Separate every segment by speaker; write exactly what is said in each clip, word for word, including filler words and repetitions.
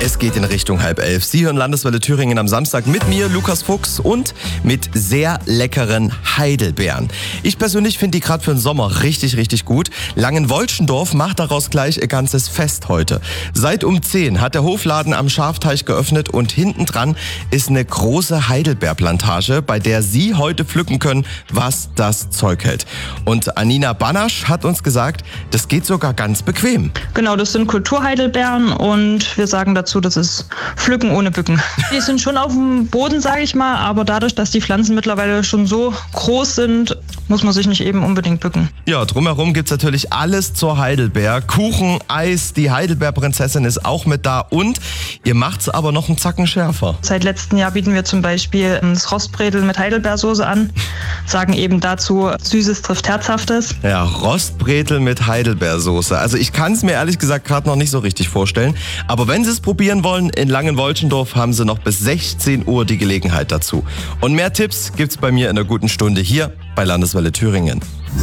Speaker 1: Es geht in Richtung halb elf. Sie hören Landeswelle Thüringen am Samstag mit mir, Lukas Fuchs, und mit sehr leckeren Heidelbeeren. Ich persönlich finde die gerade für den Sommer richtig, richtig gut. Langenwolschendorf macht daraus gleich ein ganzes Fest heute. Seit um zehn hat der Hofladen am Schafteich geöffnet und hinten dran ist eine große Heidelbeerplantage, bei der Sie heute pflücken können, was das Zeug hält. Und Anina Banasch hat uns gesagt, das geht sogar ganz bequem.
Speaker 2: Genau, das sind Kulturheidelbeeren und wir sagen dazu, das ist Pflücken ohne Bücken. Die sind schon auf dem Boden, sage ich mal, aber dadurch, dass die Pflanzen mittlerweile schon so groß sind, muss man sich nicht eben unbedingt bücken.
Speaker 1: Ja, drumherum gibt's natürlich alles zur Heidelbeer. Kuchen, Eis, die Heidelbeerprinzessin ist auch mit da und ihr macht's aber noch einen Zacken schärfer.
Speaker 2: Seit letztem Jahr bieten wir zum Beispiel das Rostbretel mit Heidelbeersoße an, sagen eben dazu, Süßes trifft Herzhaftes.
Speaker 1: Ja, Rostbretel mit Heidelbeersoße. Also ich kann es mir ehrlich gesagt gerade noch nicht so richtig vorstellen. Aber wenn Sie es probieren wollen, in Langenwolschendorf haben Sie noch bis sechzehn Uhr die Gelegenheit dazu. Und mehr Tipps gibt's bei mir in einer guten Stunde hier bei Landeswelle Thüringen.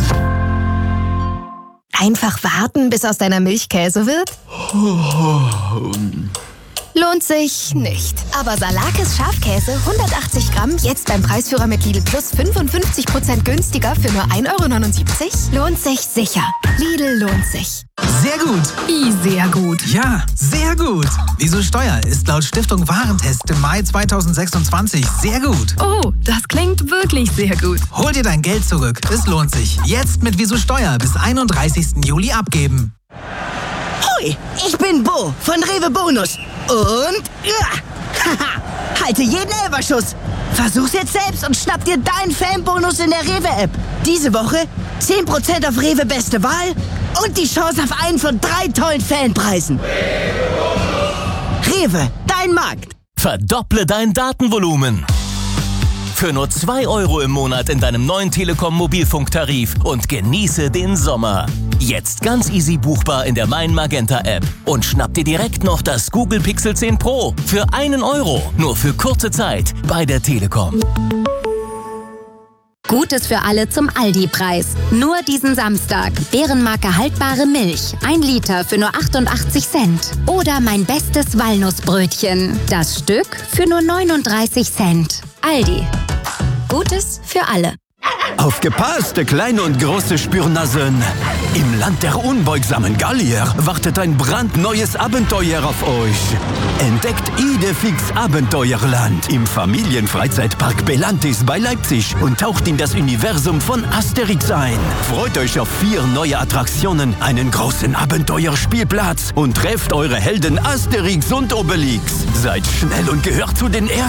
Speaker 3: Einfach warten, bis aus deiner Milch Käse wird? Lohnt sich nicht. Aber Salakis Schafkäse hundertachtzig Gramm jetzt beim Preisführer mit Lidl Plus fünfundfünfzig Prozent günstiger für nur ein Euro neunundsiebzig? Lohnt sich sicher. Lidl lohnt sich.
Speaker 4: Sehr gut.
Speaker 3: Wie sehr gut?
Speaker 4: Ja, sehr gut. Wieso Steuer ist laut Stiftung Warentest im Mai zweitausendsechsundzwanzig sehr gut.
Speaker 3: Oh, das klingt wirklich sehr gut.
Speaker 4: Hol dir dein Geld zurück. Es lohnt sich. Jetzt mit Wieso Steuer bis einunddreißigsten Juli abgeben.
Speaker 5: Hoi, ich bin Bo von Rewe Bonus. Und ja, haha, halte jeden Elberschuss. Versuch's jetzt selbst und schnapp dir deinen Fanbonus in der Rewe-App. Diese Woche zehn Prozent auf Rewe Beste Wahl und die Chance auf einen von drei tollen Fanpreisen. Rewe, dein Markt.
Speaker 6: Verdopple dein Datenvolumen. Für nur zwei Euro im Monat in deinem neuen Telekom-Mobilfunktarif und genieße den Sommer. Jetzt ganz easy buchbar in der Mein Magenta App. Und schnapp dir direkt noch das Google Pixel zehn Pro für einen Euro. Nur für kurze Zeit bei der Telekom.
Speaker 7: Gutes für alle zum Aldi-Preis. Nur diesen Samstag. Bärenmarke haltbare Milch. Ein Liter für nur achtundachtzig Cent. Oder mein bestes Walnussbrötchen. Das Stück für nur neununddreißig Cent. Aldi. Gutes für alle.
Speaker 8: Aufgepasst, kleine und große Spürnasen! Im Land der unbeugsamen Gallier wartet ein brandneues Abenteuer auf euch. Entdeckt Idefix Abenteuerland im Familienfreizeitpark Belantis bei Leipzig und taucht in das Universum von Asterix ein. Freut euch auf vier neue Attraktionen, einen großen Abenteuerspielplatz und trefft eure Helden Asterix und Obelix. Seid schnell und gehört zu den ersten.